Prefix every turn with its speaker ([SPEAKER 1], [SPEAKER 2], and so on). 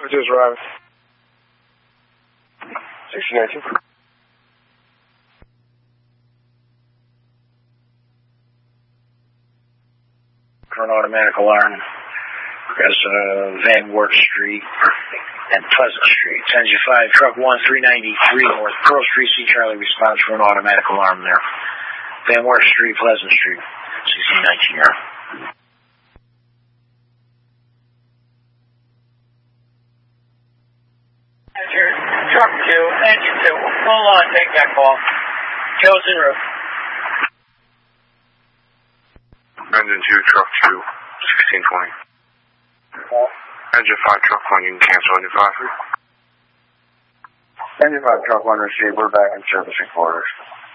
[SPEAKER 1] Just arrived. 1619.
[SPEAKER 2] For an automatic alarm. That's Van Wert Street and Pleasant Street. Engine 5, truck 1, 393 North Pearl Street. See Charlie response for an automatic alarm there. Van Wert Street, Pleasant Street. 1619 here.
[SPEAKER 3] Truck 2, engine 2. Hold on, take that call. Joe's en route.
[SPEAKER 1] Engine 2, truck 2, 1620. Engine 5, truck 1, you can cancel engine 5, please.
[SPEAKER 2] Engine 5, truck 1 received. We're back in servicing quarters.